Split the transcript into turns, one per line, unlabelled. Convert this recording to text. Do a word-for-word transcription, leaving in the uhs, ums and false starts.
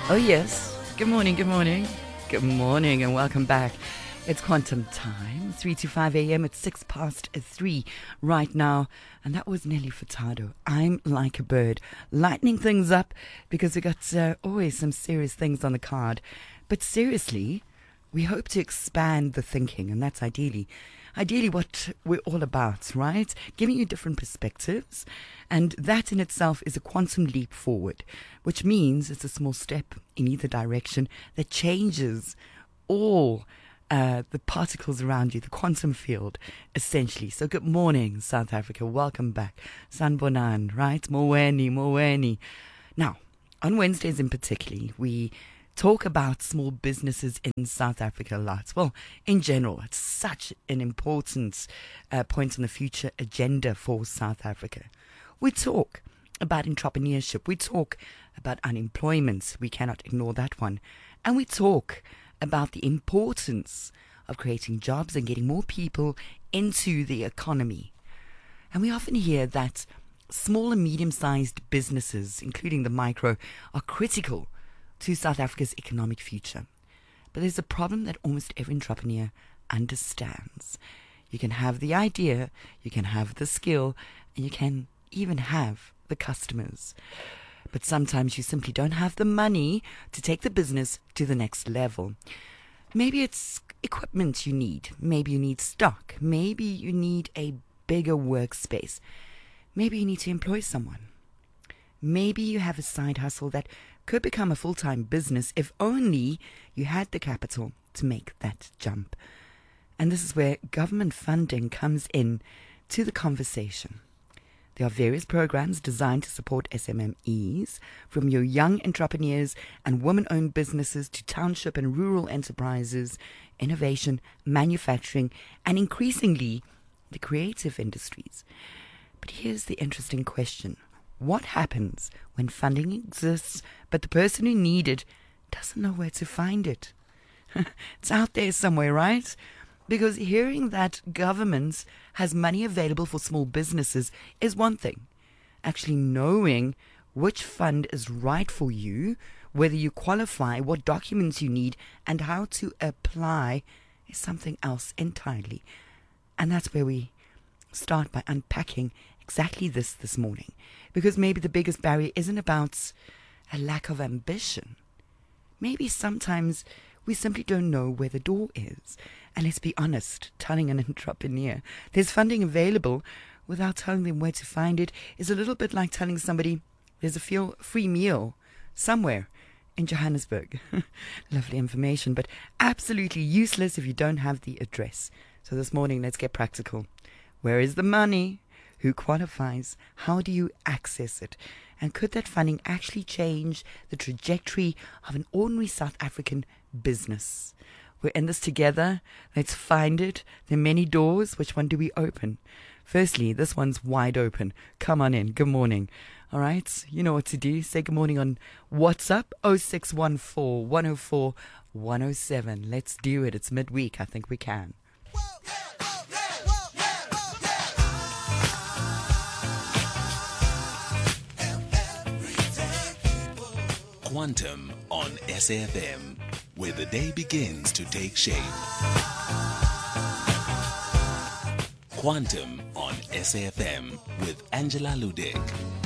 Oh yes, good morning, good morning, good morning and welcome back. It's Quantum Time, three to five a.m. It's six past three right now. And that was Nelly Furtado. I'm like a bird, lightening things up because we got uh, always some serious things on the card. But seriously, we hope to expand the thinking, and that's ideally Ideally what we're all about, right? Giving you different perspectives. And that in itself is a quantum leap forward, which means it's a small step in either direction that changes all uh, the particles around you, the quantum field, essentially. So good morning, South Africa. Welcome back. Sanbonan, right? Moweni, Moweni. Now, on Wednesdays in particular, we talk about small businesses in South Africa a lot. Well, in general, it's such an important uh, point on the future agenda for South Africa. We talk about entrepreneurship. We talk about unemployment. We cannot ignore that one. And we talk about the importance of creating jobs and getting more people into the economy. And we often hear that small and medium-sized businesses, including the micro, are critical to South Africa's economic future. But there's a problem that almost every entrepreneur understands. You can have the idea, you can have the skill, and you can even have the customers. But sometimes you simply don't have the money to take the business to the next level. Maybe it's equipment you need. Maybe you need stock. Maybe you need a bigger workspace. Maybe you need to employ someone. Maybe you have a side hustle that could become a full-time business if only you had the capital to make that jump. And this is where government funding comes in to the conversation. There are various programs designed to support S M M Es, from your young entrepreneurs and women-owned businesses to township and rural enterprises, innovation, manufacturing, and increasingly the creative industries. But here's the interesting question. What happens when funding exists, but the person who needs it doesn't know where to find it? It's out there somewhere, right? Because hearing that government has money available for small businesses is one thing. Actually knowing which fund is right for you, whether you qualify, what documents you need, and how to apply is something else entirely. And that's where we start by unpacking exactly this this morning. Because maybe the biggest barrier isn't about a lack of ambition. Maybe sometimes we simply don't know where the door is. And let's be honest, telling an entrepreneur there's funding available without telling them where to find it is a little bit like telling somebody there's a feel, free meal somewhere in Johannesburg. Lovely information, but absolutely useless if you don't have the address. So this morning, let's get practical. Where is the money? Who qualifies? How do you access it? And could that funding actually change the trajectory of an ordinary South African business? We're in this together. Let's find it. There are many doors. Which one do we open? Firstly, this one's wide open. Come on in. Good morning. All right. You know what to do. Say good morning on WhatsApp. oh six one four, one oh four, one oh seven. Let's do it. It's midweek. I think we can.
Quantum on S A F M, where the day begins to take shape. Quantum on S A F M with Angela Ludek.